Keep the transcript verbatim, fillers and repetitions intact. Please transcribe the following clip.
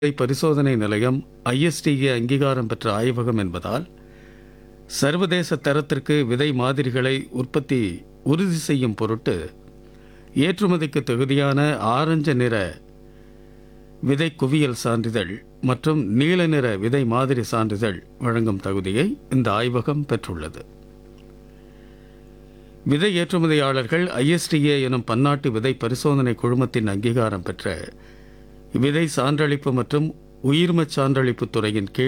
விதை பரிசோதனை நிலையம் ஐஎஸ்டிஏ அங்கீகாரம் பெற்ற ஆய்வகம் என்பதால் சர்வதேச தரத்திற்கு விதை மாதிரிகளை உற்பத்தி உறுதி செய்யும் பொருட்டு ஏற்றுமதிக்கு தகுதியான ஆரஞ்சு நிற விதை குவியல் சான்றிதழ் மற்றும் நீல நிற விதை மாதிரி சான்றிதழ் வழங்கும் தகுதியை இந்த ஆய்வகம் பெற்றுள்ளது. விதை ஏற்றுமதியாளர்கள் ஐஎஸ்டிஏ எனும் பன்னாட்டு விதை பரிசோதனை குழுமத்தின் அங்கீகாரம் பெற்ற விதை சான்றளிப்பு மற்றும் உயிர்மச் சான்றளிப்பு துறையின் கீழ்